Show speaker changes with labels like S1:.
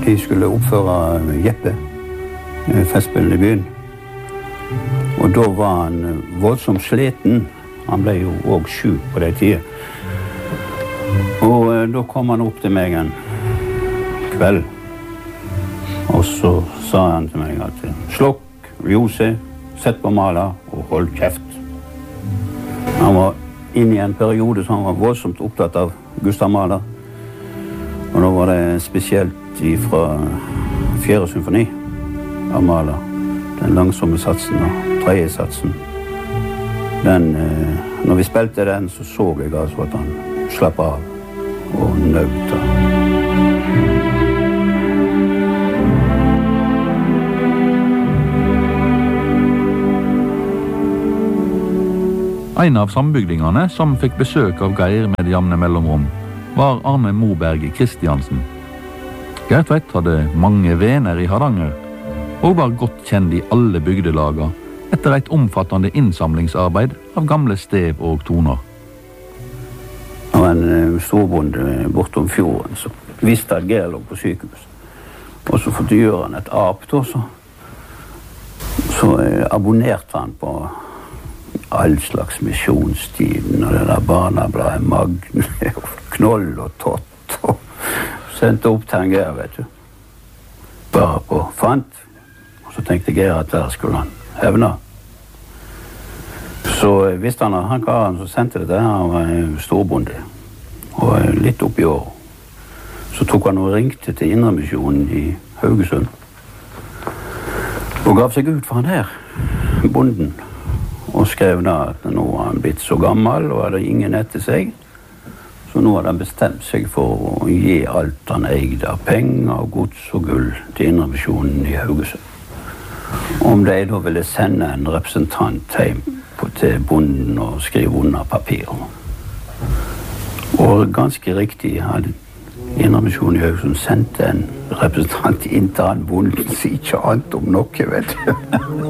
S1: De skulle oppføre Jeppe, festspillen i byen. Og da var han voldsomt sliten. Han ble jo også syk på den tiden. Og da kom han opp til meg en kveld. Og så sa han til meg at slukk ljoset, sett på mala og hold kjeft. Han var inne i en periode så han var voldsomt opptatt av Gustav Mahler. Og da var det spesielt fra 4. symfoni av Mahler. Den langsomme satsen og tredje satsen. Når vi spilte den, så jeg altså at han slapp av og nøgte.
S2: En av sambygdingene som fikk besøk av Geir med jevne mellomrom, var Arne Moberg Kristiansen. Geir Tveit hadde mange venner i Hardanger, og var godt kjent i alle bygdelaga etter et omfattende innsamlingsarbeid av gamle stev og toner.
S1: Det var en storbonde bortom fjorden som visste at Geir lå på sykehus. Og så for å gjøre han et ap da, så abonnerte han på all slags misjonstiden, og det der barnabladet Magne, og Knoll og Tott, og sendte opp til han Geir, vet du. Bare på fant. Og så tenkte Geir at der skulle han hevne. Så visste han at han karen som sendte det der, han var storbonde. Og litt opp i år. Så tok han og ringte til Indremisjonen i Haugesund. Og gav seg ut for han her, bonden. Og skrev da at nå var han blitt så gammel og hadde ingen etter seg. Så nå hadde han bestemt seg for å gi alt han eide av penger, gods og gull til Indremisjonen i Haugesund. Om de da ville sende en representant hjem til bonden og skrive under papirer. Og ganske riktig hadde Indremisjonen i Haugesund sendt en representant inn til han bonden, så ikke annet om noe, vet du.